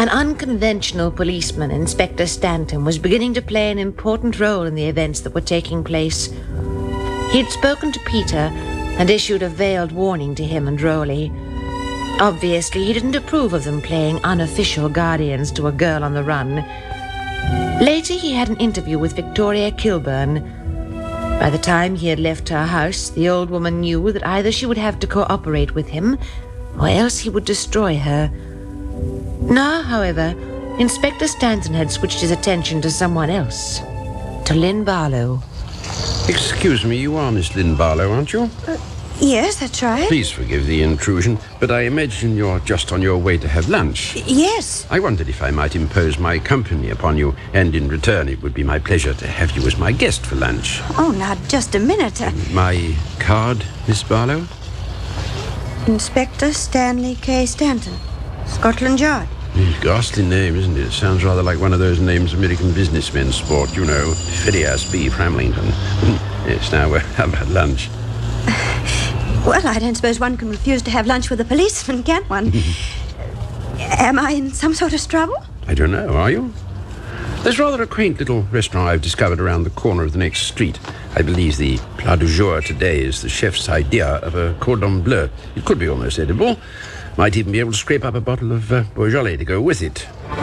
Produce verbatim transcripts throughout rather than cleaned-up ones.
An unconventional policeman, Inspector Stanton, was beginning to play an important role in the events that were taking place. He had spoken to Peter and issued a veiled warning to him and Rowley. Obviously, he didn't approve of them playing unofficial guardians to a girl on the run. Later, he had an interview with Victoria Kilburn. By the time he had left her house, the old woman knew that either she would have to cooperate with him, or else he would destroy her. Now, however, Inspector Stanton had switched his attention to someone else, to Lynn Barlow. Excuse me, you are Miss Lynn Barlow, aren't you? Uh, yes, that's right. Please forgive the intrusion, but I imagine you're just on your way to have lunch. Yes. I wondered if I might impose my company upon you, and in return it would be my pleasure to have you as my guest for lunch. Oh, now, just a minute. Uh... My card, Miss Barlow? Inspector Stanley K. Stanton, Scotland Yard. Ghastly name, isn't it? Sounds rather like one of those names American businessmen sport, you know. Phileas B. Framlington. Yes, now, uh, how about lunch? Well, I don't suppose one can refuse to have lunch with a policeman, can one? Am I in some sort of trouble? I don't know, are you? There's rather a quaint little restaurant I've discovered around the corner of the next street. I believe the plat du jour today is the chef's idea of a cordon bleu. It could be almost edible. Might even be able to scrape up a bottle of uh, Beaujolais to go with it.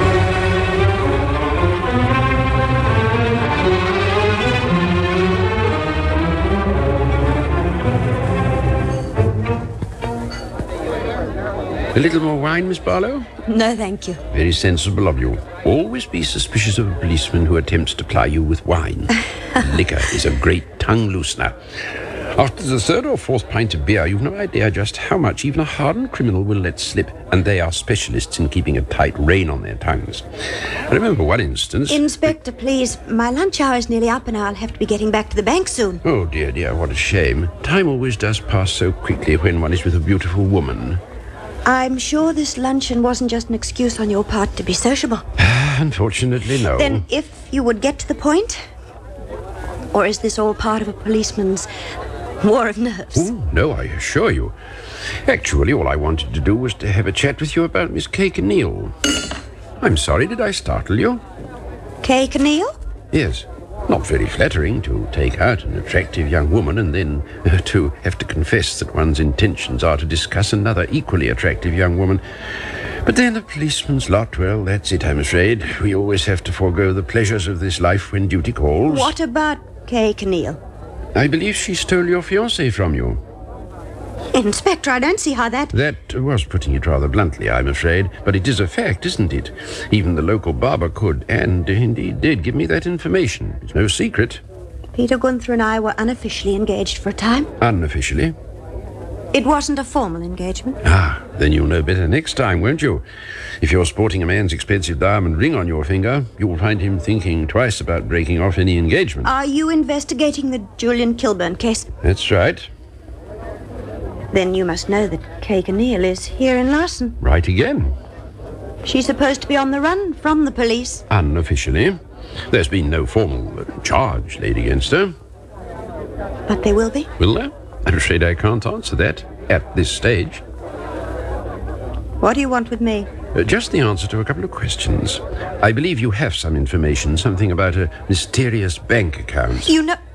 A little more wine, Miss Barlow? No, thank you. Very sensible of you. Always be suspicious of a policeman who attempts to ply you with wine. Liquor is a great tongue loosener. After the third or fourth pint of beer, you've no idea just how much even a hardened criminal will let slip, and they are specialists in keeping a tight rein on their tongues. I remember one instance... Inspector, please. My lunch hour is nearly up and I'll have to be getting back to the bank soon. Oh, dear, dear, what a shame. Time always does pass so quickly when one is with a beautiful woman. I'm sure this luncheon wasn't just an excuse on your part to be sociable. Unfortunately, no. Then if you would get to the point? Or is this all part of a policeman's war of nerves? Oh, no, I assure you. Actually, all I wanted to do was to have a chat with you about Miss Kay Kinneal. I'm sorry, did I startle you? Kay Kinneal? Yes. Not very flattering to take out an attractive young woman and then uh, to have to confess that one's intentions are to discuss another equally attractive young woman. But then a policeman's lot, well, that's it, I'm afraid. We always have to forego the pleasures of this life when duty calls. What about Kay Kinneal? I believe she stole your fiancé from you. Inspector, I don't see how that... That was putting it rather bluntly, I'm afraid. But it is a fact, isn't it? Even the local barber could, and indeed did, give me that information. It's no secret. Peter Gunther and I were unofficially engaged for a time. Unofficially? It wasn't a formal engagement. Ah, then you'll know better next time, won't you? If you're sporting a man's expensive diamond ring on your finger, you'll find him thinking twice about breaking off any engagement. Are you investigating the Julian Kilburn case? That's right. Then you must know that Kay Kinneal is here in Larson. Right again. She's supposed to be on the run from the police. Unofficially. There's been no formal uh, charge laid against her. But there will be? Will there? I'm afraid I can't answer that at this stage. What do you want with me? Uh, just the answer to a couple of questions. I believe you have some information, something about a mysterious bank account. You know...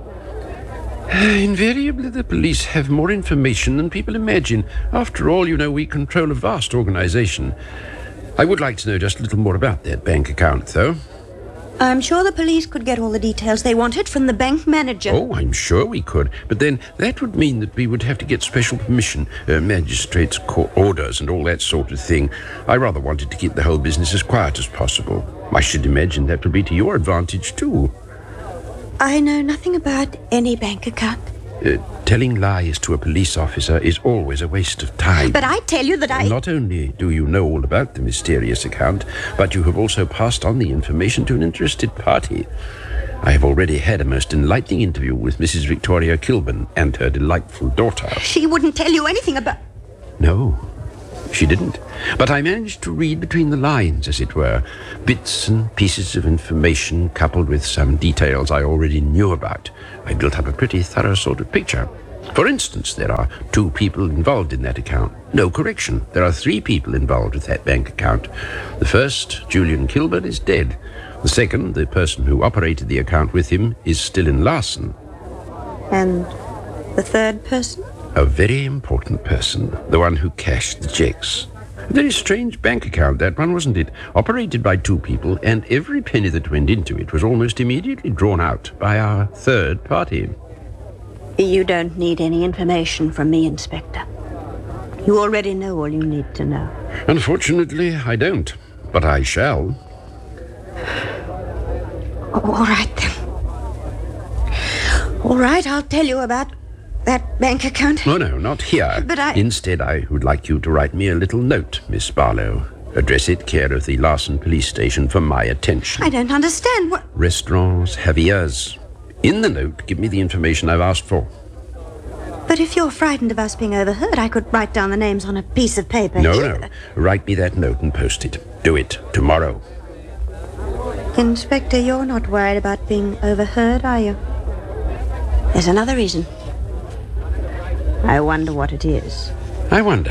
Invariably, the police have more information than people imagine. After all, you know, we control a vast organization. I would like to know just a little more about that bank account, though. I'm sure the police could get all the details they wanted from the bank manager. Oh, I'm sure we could. But then that would mean that we would have to get special permission, uh, magistrates' court orders and all that sort of thing. I rather wanted to keep the whole business as quiet as possible. I should imagine that would be to your advantage, too. I know nothing about any bank account. Uh, telling lies to a police officer is always a waste of time. But I tell you that I... Not only do you know all about the mysterious account, but you have also passed on the information to an interested party. I have already had a most enlightening interview with Missus Victoria Kilburn and her delightful daughter. She wouldn't tell you anything about... No, she didn't. But I managed to read between the lines, as it were. Bits and pieces of information coupled with some details I already knew about. I built up a pretty thorough sort of picture. For instance, there are two people involved in that account. No, correction. There are three people involved with that bank account. The first, Julian Kilbert, is dead. The second, the person who operated the account with him, is still in Larson. And the third person? A very important person. The one who cashed the checks. A very strange bank account, that one, wasn't it? Operated by two people, and every penny that went into it was almost immediately drawn out by our third party. You don't need any information from me, Inspector. You already know all you need to know. Unfortunately, I don't. But I shall. All right, then. All right, I'll tell you about that bank account. Oh, no, not here. But I... Instead, I would like you to write me a little note, Miss Barlow. Address it care of the Larson police station for my attention. I don't understand what... Restaurants Javier's. In the note, give me the information I've asked for. But if you're frightened of us being overheard, I could write down the names on a piece of paper. No, no. Write me that note and post it. Do it tomorrow. Inspector, you're not worried about being overheard, are you? There's another reason. I wonder what it is. I wonder.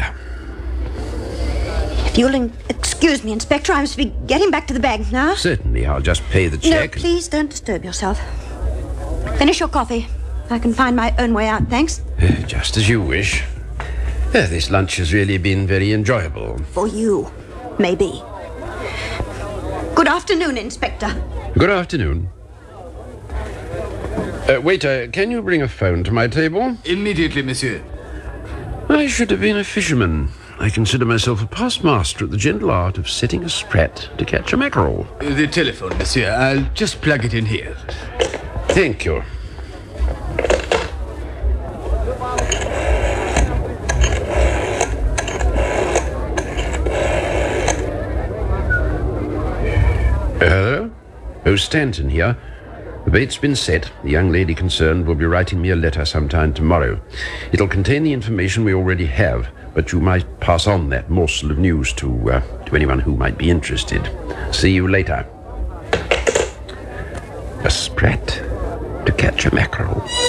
If you'll in- excuse me, Inspector, I must be getting back to the bank now. Certainly, I'll just pay the check. No, please don't disturb yourself. Finish your coffee. I can find my own way out, thanks. Uh, just as you wish. Uh, this lunch has really been very enjoyable. For you, maybe. Good afternoon, Inspector. Good afternoon. Uh, waiter, can you bring a phone to my table? Immediately, monsieur. I should have been a fisherman. I consider myself a past master at the gentle art of setting a sprat to catch a mackerel. Uh, the telephone, monsieur. I'll just plug it in here. Thank you. Hello? Oh, Stanton here. The bait's been set. The young lady concerned will be writing me a letter sometime tomorrow. It'll contain the information we already have, but you might pass on that morsel of news to, uh, to anyone who might be interested. See you later. A sprat to catch a mackerel.